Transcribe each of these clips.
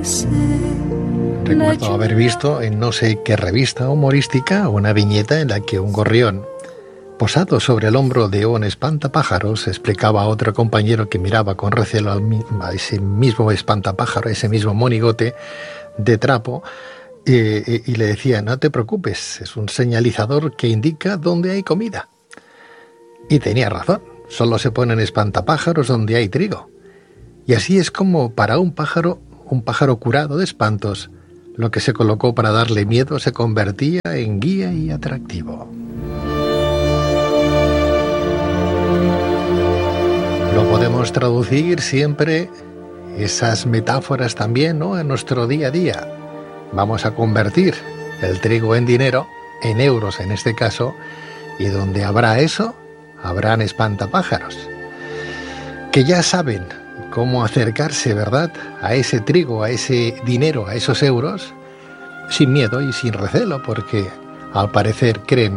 Recuerdo haber visto en no sé qué revista humorística una viñeta en la que un gorrión, posado sobre el hombro de un espantapájaros, explicaba a otro compañero que miraba con recelo a ese mismo espantapájaro, ese mismo monigote de trapo, y le decía: no te preocupes, es un señalizador que indica dónde hay comida. Y tenía razón, solo se ponen espantapájaros donde hay trigo. Y así es como para un pájaro curado de espantos, lo que se colocó para darle miedo se convertía en guía y atractivo. Lo podemos traducir siempre, esas metáforas también, ¿no?, en nuestro día a día. Vamos a convertir el trigo en dinero, en euros en este caso, y donde habrá eso, habrán espantapájaros, que ya saben cómo acercarse, ¿verdad?, a ese trigo, a ese dinero, a esos euros, sin miedo y sin recelo, porque al parecer creen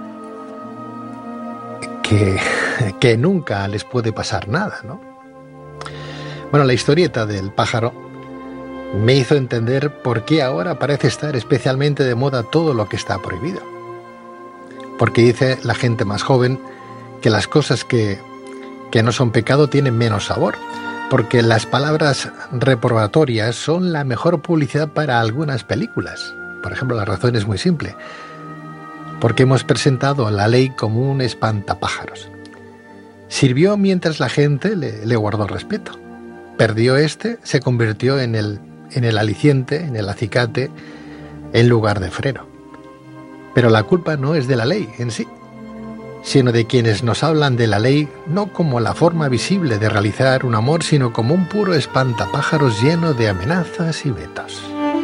que nunca les puede pasar nada, ¿no? Bueno, la historieta del pájaro me hizo entender por qué ahora parece estar especialmente de moda todo lo que está prohibido. Porque dice la gente más joven que las cosas que no son pecado tienen menos sabor, porque las palabras reprobatorias son la mejor publicidad para algunas películas. Por ejemplo, la razón es muy simple: porque hemos presentado la ley como un espantapájaros. Sirvió mientras la gente le guardó respeto. Perdió se convirtió en el aliciente, en el acicate, en lugar de freno. Pero la culpa no es de la ley en sí, sino de quienes nos hablan de la ley no como la forma visible de realizar un amor, sino como un puro espantapájaros lleno de amenazas y vetos.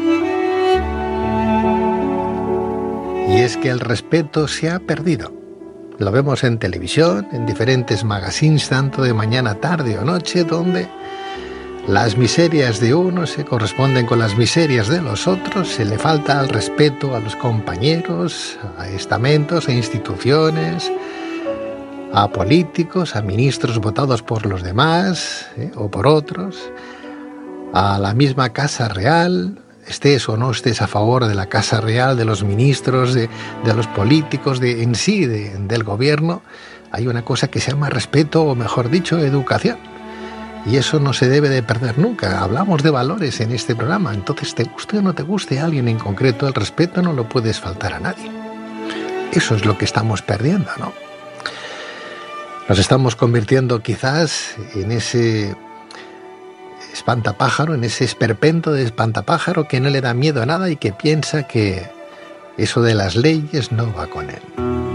Y es que el respeto se ha perdido. Lo vemos en televisión, en diferentes magazines, tanto de mañana, tarde o noche, donde las miserias de unos se corresponden con las miserias de los otros, se le falta el respeto a los compañeros, a estamentos, a instituciones, a políticos, a ministros votados por los demás o por otros, a la misma Casa Real, estés o no estés a favor de la Casa Real, de los ministros, de los políticos, del gobierno. Hay una cosa que se llama respeto, o mejor dicho, educación. Y eso no se debe de perder nunca. Hablamos de valores en este programa, entonces te guste o no te guste a alguien en concreto, el respeto no lo puedes faltar a nadie. Eso es lo que estamos perdiendo, ¿no? Nos estamos convirtiendo quizás en ese espantapájaro, en ese esperpento de espantapájaro que no le da miedo a nada y que piensa que eso de las leyes no va con él.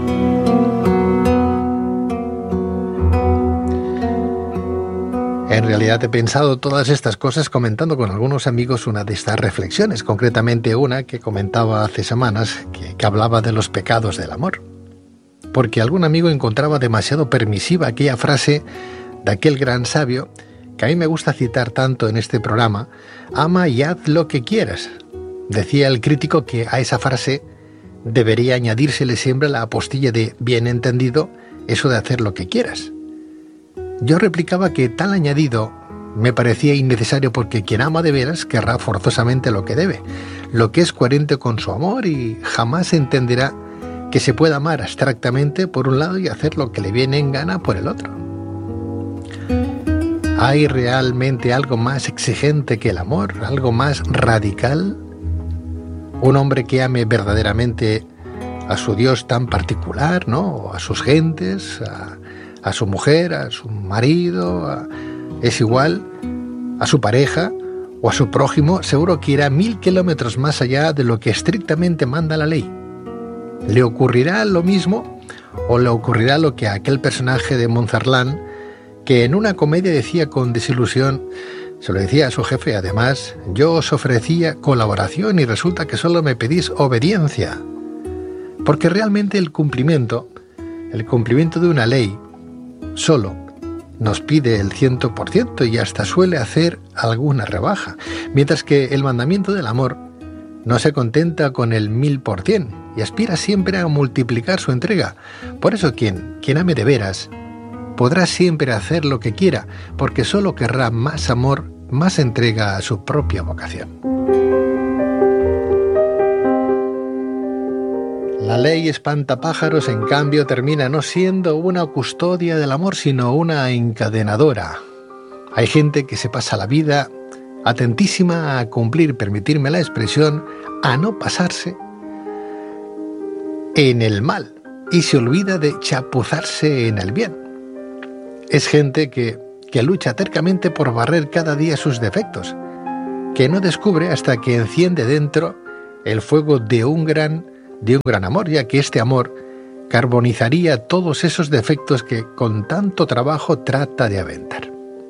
En realidad he pensado todas estas cosas comentando con algunos amigos una de estas reflexiones, concretamente una que comentaba hace semanas, que hablaba de los pecados del amor. Porque algún amigo encontraba demasiado permisiva aquella frase de aquel gran sabio, que a mí me gusta citar tanto en este programa: ama y haz lo que quieras. Decía el crítico que a esa frase debería añadírsele siempre la apostilla de bien entendido, eso de hacer lo que quieras. Yo replicaba que tal añadido me parecía innecesario, porque quien ama de veras querrá forzosamente lo que debe, lo que es coherente con su amor, y jamás entenderá que se pueda amar abstractamente por un lado y hacer lo que le viene en gana por el otro. ¿Hay realmente algo más exigente que el amor? ¿Algo más radical? Un hombre que ame verdaderamente a su Dios tan particular, ¿no?, a sus gentes, a su mujer, a su marido, es igual, a su pareja o a su prójimo, seguro que irá 1000 kilómetros más allá de lo que estrictamente manda la ley. ¿Le ocurrirá lo mismo o le ocurrirá lo que a aquel personaje de Monzarlán, que en una comedia decía con desilusión, se lo decía a su jefe: además, yo os ofrecía colaboración y resulta que solo me pedís obediencia? Porque realmente el cumplimiento de una ley solo nos pide el 100% y hasta suele hacer alguna rebaja, mientras que el mandamiento del amor no se contenta con el 1000% y aspira siempre a multiplicar su entrega. Por eso quien ame de veras podrá siempre hacer lo que quiera, porque solo querrá más amor más entrega a su propia vocación. La ley espantapájaros, en cambio, termina no siendo una custodia del amor, sino una encadenadora. Hay gente que se pasa la vida atentísima a cumplir, permitirme la expresión, a no pasarse en el mal y se olvida de chapuzarse en el bien. Es gente que lucha tercamente por barrer cada día sus defectos, que no descubre hasta que enciende dentro el fuego de un gran amor, ya que este amor carbonizaría todos esos defectos que con tanto trabajo trata de aventar.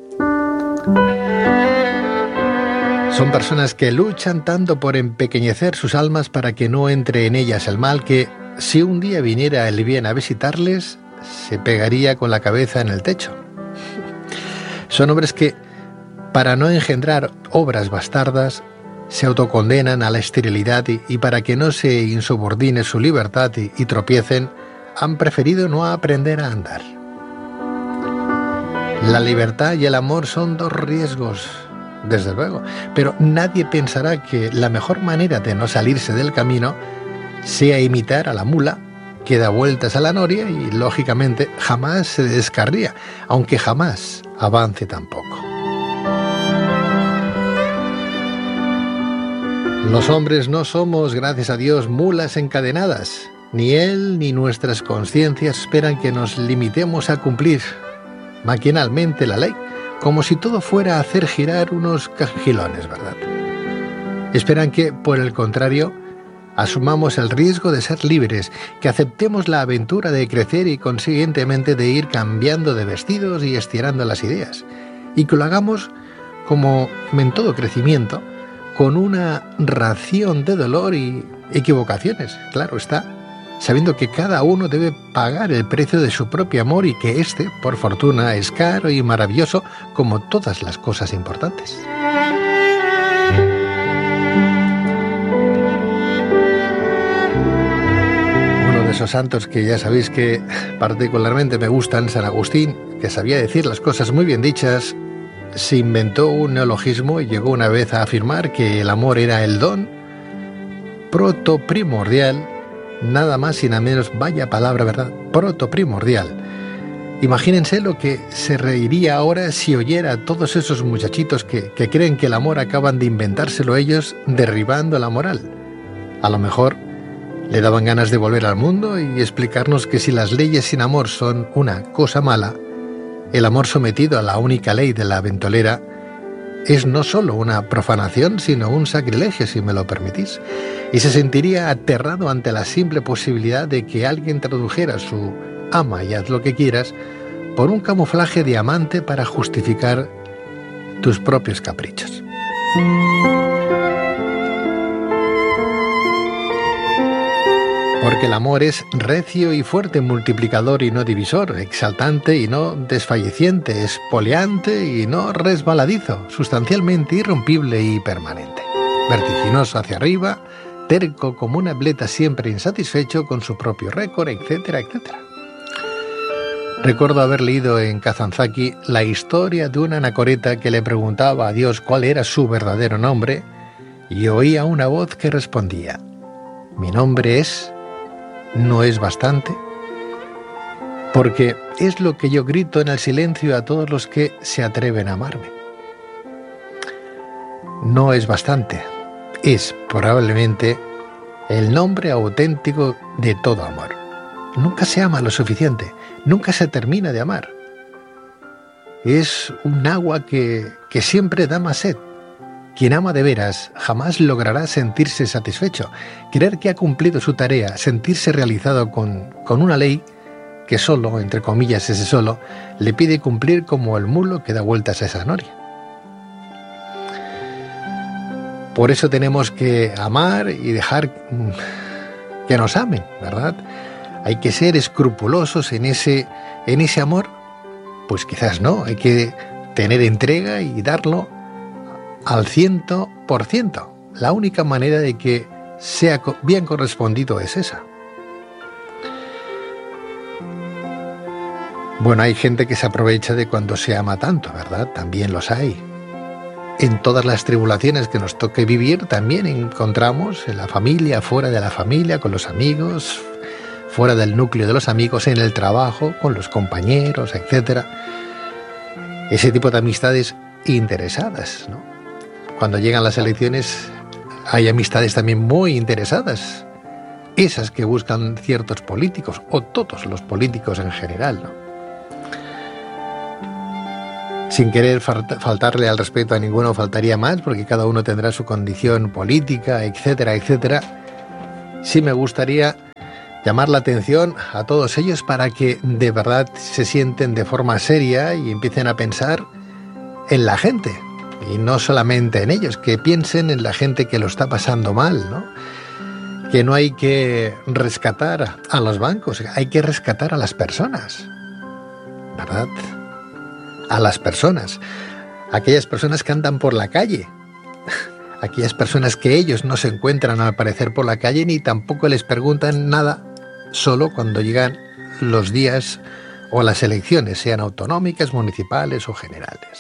Son personas que luchan tanto por empequeñecer sus almas para que no entre en ellas el mal, que si un día viniera el bien a visitarles, se pegaría con la cabeza en el techo. Son hombres que, para no engendrar obras bastardas, se autocondenan a la esterilidad y para que no se insubordine su libertad y tropiecen, han preferido no aprender a andar. La libertad y el amor son dos riesgos, desde luego, pero nadie pensará que la mejor manera de no salirse del camino sea imitar a la mula que da vueltas a la noria y, lógicamente, jamás se descarría, aunque jamás avance tampoco. Los hombres no somos, gracias a Dios, mulas encadenadas. Ni él ni nuestras conciencias esperan que nos limitemos a cumplir maquinalmente la ley, como si todo fuera a hacer girar unos cajilones, ¿verdad? Esperan que, por el contrario, asumamos el riesgo de ser libres, que aceptemos la aventura de crecer y consiguientemente de ir cambiando de vestidos y estirando las ideas, y que lo hagamos, como en todo crecimiento, con una ración de dolor y equivocaciones, claro está, sabiendo que cada uno debe pagar el precio de su propio amor y que éste, por fortuna, es caro y maravilloso como todas las cosas importantes. Uno de esos santos que ya sabéis que particularmente me gustan, San Agustín, que sabía decir las cosas muy bien dichas, se inventó un neologismo y llegó una vez a afirmar que el amor era el don protoprimordial, nada más y nada menos, vaya palabra, ¿verdad? Protoprimordial. Imagínense lo que se reiría ahora si oyera a todos esos muchachitos que creen que el amor acaban de inventárselo ellos, derribando la moral. A lo mejor le daban ganas de volver al mundo y explicarnos que si las leyes sin amor son una cosa mala, el amor sometido a la única ley de la ventolera es no solo una profanación, sino un sacrilegio, si me lo permitís. Y se sentiría aterrado ante la simple posibilidad de que alguien tradujera su ama y haz lo que quieras por un camuflaje de amante para justificar tus propios caprichos. Porque el amor es recio y fuerte, multiplicador y no divisor, exaltante y no desfalleciente, espoleante y no resbaladizo, sustancialmente irrompible y permanente, vertiginoso hacia arriba, terco como un atleta siempre insatisfecho con su propio récord, etcétera, etcétera. Recuerdo haber leído en Kazantzaki la historia de una anacoreta que le preguntaba a Dios cuál era su verdadero nombre y oía una voz que respondía: mi nombre es... ¿no es bastante? Porque es lo que yo grito en el silencio a todos los que se atreven a amarme. No es bastante. Es probablemente el nombre auténtico de todo amor. Nunca se ama lo suficiente, nunca se termina de amar. Es un agua que siempre da más sed. Quien ama de veras jamás logrará sentirse satisfecho, creer que ha cumplido su tarea, sentirse realizado con una ley que solo, entre comillas ese solo, le pide cumplir como el mulo que da vueltas a esa noria. Por eso tenemos que amar y dejar que nos amen, ¿verdad? Hay que ser escrupulosos en ese amor. Pues quizás no, hay que tener entrega y darlo al 100%. La única manera de que sea bien correspondido es esa. Bueno, hay gente que se aprovecha de cuando se ama tanto, ¿verdad? También los hay. en todas las tribulaciones que nos toque vivir, también encontramos en la familia, fuera de la familia, con los amigos, fuera del núcleo de los amigos, en el trabajo, con los compañeros, etc. Ese tipo de amistades interesadas, ¿no? Cuando llegan las elecciones hay amistades también muy interesadas, esas que buscan ciertos políticos, o todos los políticos en general, ¿no? Sin querer faltarle al respeto a ninguno, faltaría más, porque cada uno tendrá su condición política, etcétera, etcétera. Sí me gustaría llamar la atención a todos ellos para que de verdad se sienten de forma seria y empiecen a pensar en la gente, y no solamente en ellos, que piensen en la gente que lo está pasando mal, ¿no? Que no hay que rescatar a los bancos, hay que rescatar a las personas, ¿verdad? A las personas, aquellas personas que andan por la calle, aquellas personas que ellos no se encuentran al aparecer por la calle ni tampoco les preguntan nada, solo cuando llegan los días o las elecciones, sean autonómicas, municipales o generales.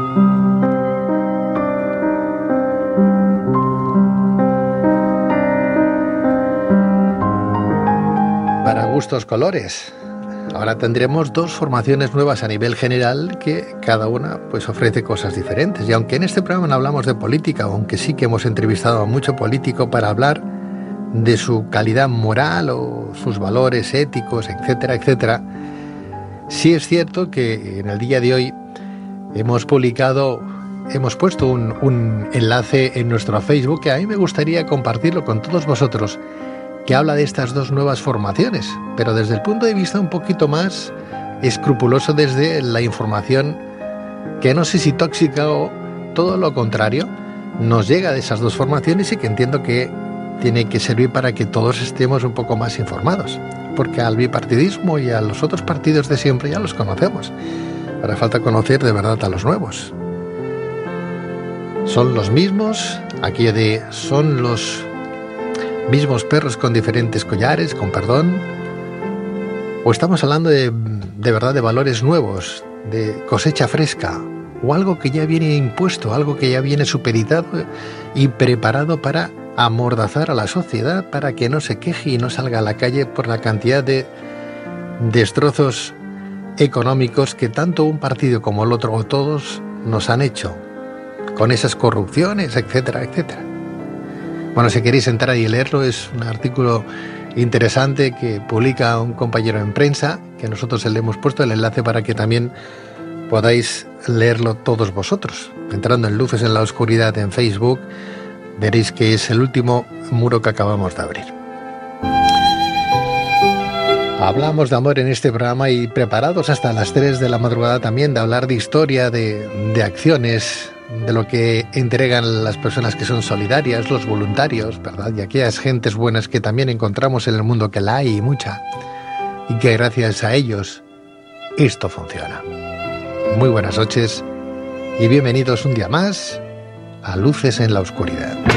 Para gustos colores. Ahora tendremos 2 formaciones nuevas a nivel general que cada una pues ofrece cosas diferentes. Y aunque en este programa no hablamos de política, aunque sí que hemos entrevistado a mucho político para hablar de su calidad moral o sus valores éticos, etcétera, etcétera, sí es cierto que en el día de hoy hemos puesto un enlace en nuestro Facebook que a mí me gustaría compartirlo con todos vosotros, que habla de estas 2 nuevas formaciones, pero desde el punto de vista un poquito más escrupuloso, desde la información que no sé si tóxica o todo lo contrario nos llega de esas 2 formaciones, y que entiendo que tiene que servir para que todos estemos un poco más informados, porque al bipartidismo y a los otros partidos de siempre ya los conocemos. Ahora falta conocer de verdad a los nuevos. Son los mismos, aquello de son los mismos perros con diferentes collares, con perdón, o estamos hablando de verdad de valores nuevos, de cosecha fresca, o algo que ya viene impuesto, algo que ya viene supeditado y preparado para amordazar a la sociedad, para que no se queje y no salga a la calle por la cantidad de destrozos económicos que tanto un partido como el otro, o todos, nos han hecho, con esas corrupciones, etcétera, etcétera. Bueno, si queréis entrar y leerlo, es un artículo interesante que publica un compañero en prensa, que nosotros le hemos puesto el enlace para que también podáis leerlo todos vosotros. Entrando en Luces en la Oscuridad en Facebook, veréis que es el último muro que acabamos de abrir. Hablamos de amor en este programa, y preparados hasta las 3 de la madrugada también de hablar de historia, de acciones, de lo que entregan las personas que son solidarias, los voluntarios, ¿verdad? Y aquellas gentes buenas que también encontramos en el mundo, que la hay y mucha, y que gracias a ellos esto funciona. Muy buenas noches y bienvenidos un día más a Luces en la Oscuridad.